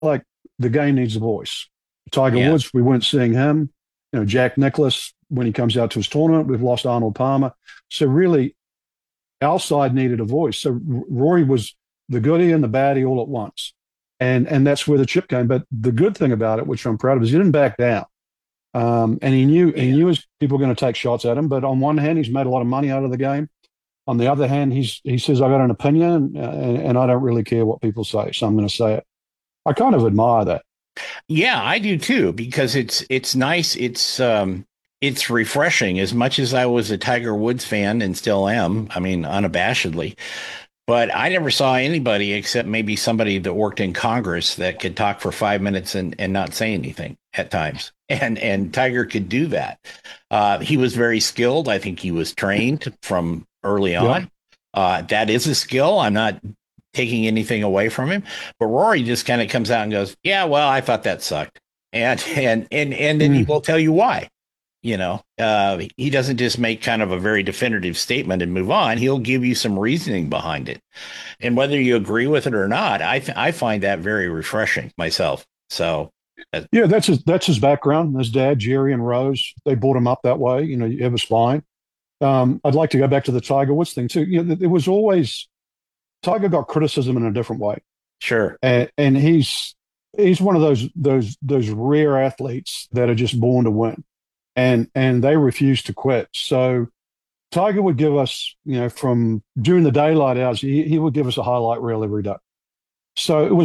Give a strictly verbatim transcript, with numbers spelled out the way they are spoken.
like the game needs a voice. Tiger Yeah. Woods, we weren't seeing him. You know, Jack Nicklaus, when he comes out to his tournament, we've lost Arnold Palmer. So really, our side needed a voice. So Rory was the goodie and the baddie all at once. And and that's where the chip came. But the good thing about it, which I'm proud of, is he didn't back down. Um, and he knew he Yeah. knew his people were going to take shots at him. But on one hand, he's made a lot of money out of the game. On the other hand, he's he says I got an opinion, uh, and, and I don't really care what people say, so I'm going to say it. I kind of admire that. Yeah, I do too, because it's it's nice. It's um it's refreshing. As much as I was a Tiger Woods fan and still am, I mean, unabashedly. But I never saw anybody except maybe somebody that worked in Congress that could talk for five minutes and, and not say anything at times. And and Tiger could do that. Uh, he was very skilled. I think he was trained from early Yep. on. Uh, that is a skill. I'm not taking anything away from him. But Rory just kind of comes out and goes, "Yeah, well, I thought that sucked," and and and and then he Mm. will tell you why. You know, uh, he doesn't just make kind of a very definitive statement and move on. He'll give you some reasoning behind it, and whether you agree with it or not, I th- I find that very refreshing myself. So, uh, Yeah, that's his that's his background. His dad, Jerry and Rose, they brought him up that way. You know, it was fine. Um, I'd like to go back to the Tiger Woods thing too. You know, it was always Tiger got criticism in a different way, sure, and, and he's he's one of those those those rare athletes that are just born to win, and and they refuse to quit. So Tiger would give us, you know, from during the daylight hours, he, he would give us a highlight reel every day. So it was